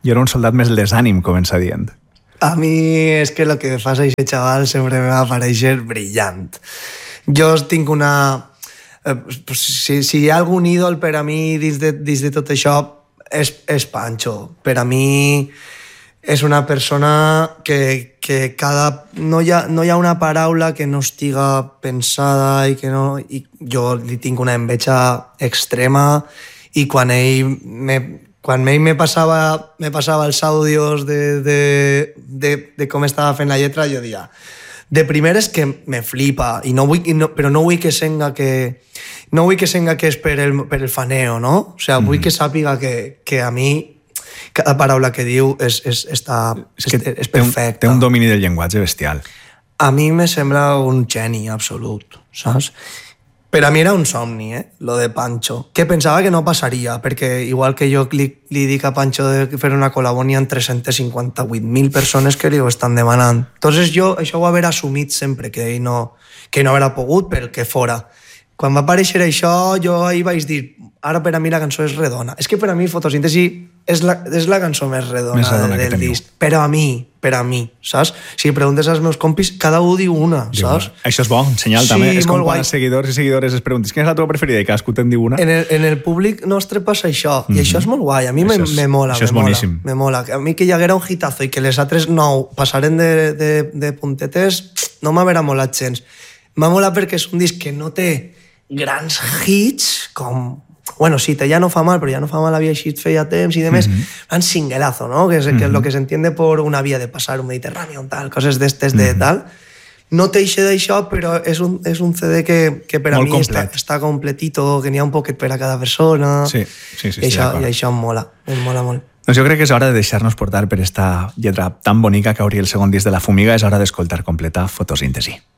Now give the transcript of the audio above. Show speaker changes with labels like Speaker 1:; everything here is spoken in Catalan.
Speaker 1: Jo era un soldat més desànim, comença dient.
Speaker 2: A mi és que lo que fas a aquest xaval sempre me va aparèixer brillant. Jo tinc una... si hi ha algun ídol per a mi dins de tot això és Pancho. Per a mi és una persona que no hi ha una paraula que no estiga pensada i que no... I jo li tinc una enveja extrema i quan ell me passava els àudios de com estava fent la lletra, jo deia... De primer és que me flipa, però no vull que senga que és per el faneo, no? O sigui, vull que sàpiga que a mi cada paraula que diu és perfecta.
Speaker 1: Té un domini del llenguatge bestial.
Speaker 2: A mi me sembla un geni absolut, saps? Per a mi era un somni, lo de Pancho, que pensava que no passaria, perquè igual que jo li dic a Pancho de fer una col·labo, n'hi ha 358.000 persones que li ho estan demanant. Entonces jo això ho haver assumit sempre, que ell no haurà pogut pel que fora. Quan va aparèixer això, jo ahir vaig dir, ara per a mi la cançó és redona. És que per a mi Fotosíntesi és la cançó més redona del disc. Però a mi, saps? Si preguntes als meus compis, cada un diu una, saps?
Speaker 1: Això és bo, un senyal també.
Speaker 2: Sí,
Speaker 1: és com quan
Speaker 2: guai.
Speaker 1: els seguidors i seguidores es preguntes quina és la teva preferida i cadascú te'n diu una.
Speaker 2: En el públic nostre passa això, i això és molt guai. A mi me mola.
Speaker 1: Això és boníssim.
Speaker 2: Me mola. A mi que hi haguera un hitazo i que les altres 9 passaren de puntetes, no m'haverà molat gens. M'ha molat perquè és un disc que no té grans hits, com... Bueno, sí, Ya no fa mal, però Ya no fa mal havia eixit feia temps i demés. Un singelazo, ¿no? Que es lo que se entiende por una vía de pasar un Mediterráneo, tal, coses d'estes de tal. No té ixe d'això, però és un CD que per a mi està completito, que n'hi ha un poquet per a cada persona.
Speaker 1: Sí,
Speaker 2: I això em mola molt.
Speaker 1: Doncs jo crec que és hora de deixar-nos portar per esta lletra tan bonica que hauria el segon disc de La Fumiga. És hora d'escoltar completa Fotosíntesi.